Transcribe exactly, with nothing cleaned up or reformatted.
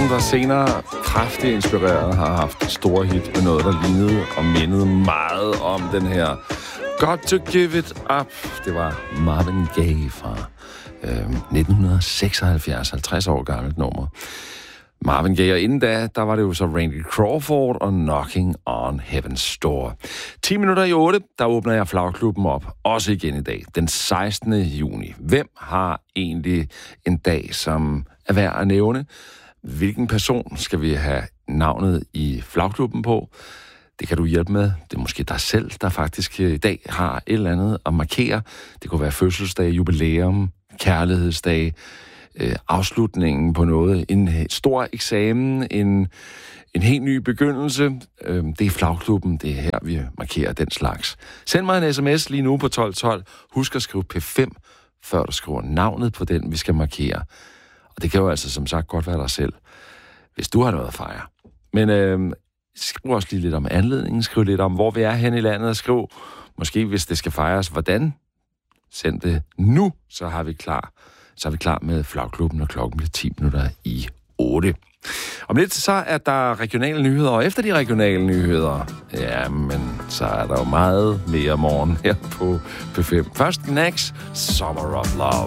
der senere kraftigt inspireret har haft store hit med noget, der lignede og mindede meget om den her Got to Give It Up. Det var Marvin Gaye fra øh, nitten seksoghalvfjerds, halvtreds år gammelt nummer. Marvin Gaye, og inden da, der var det jo så Randy Crawford og Knocking on Heaven's Door. ti minutter i otte, der åbner jeg Flagklubben op, også igen i dag, den sekstende juni. Hvem har egentlig en dag, som er værd at nævne? Hvilken person skal vi have navnet i Flagklubben på? Det kan du hjælpe med. Det er måske dig selv, der faktisk i dag har et eller andet at markere. Det kunne være fødselsdag, jubilæum, kærlighedsdag, øh, afslutningen på noget, en stor eksamen, en, en helt ny begyndelse. Øh, det er Flagklubben, det er her, vi markerer den slags. Send mig en sms lige nu på tolv tolv. Husk at skrive P fem, før du skriver navnet på den, vi skal markere. Og det kan jo altså som sagt godt være dig selv, hvis du har noget at fejre. Men øh, skriv også lige lidt om anledningen, skriv lidt om, hvor vi er hen i landet, og skriv måske, hvis det skal fejres, hvordan. Send det nu, så har vi klar. Så er vi klar med Flagklubben, og klokken bliver ti minutter i otte. Om lidt så er der regionale nyheder, og efter de regionale nyheder, jamen, så er der jo meget mere morgen her på P fem. Først Nax, Summer of Love.